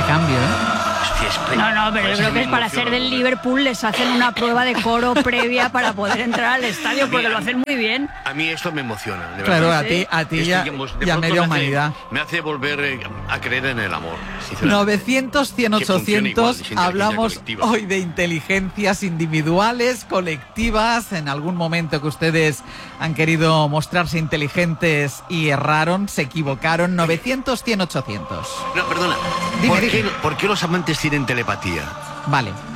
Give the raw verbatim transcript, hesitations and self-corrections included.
cambio, ¿eh? No, no, pero yo creo que es para ser del Liverpool les hacen una prueba de coro previa para poder entrar al estadio porque lo hacen muy bien. A mí esto me emociona, de Claro, verdad. a ti, a ti ya, y a media humanidad. Me hace volver eh, a creer en el amor. novecientos, cien, ochocientos, hablamos colectiva. hoy de inteligencias individuales, colectivas, en algún momento que ustedes han querido mostrarse inteligentes y erraron, se equivocaron. Novecientos, cien, ochocientos. No, perdona. Dime, ¿Por, dime. qué, ¿Por qué los amantes tienen telepatía? Vale.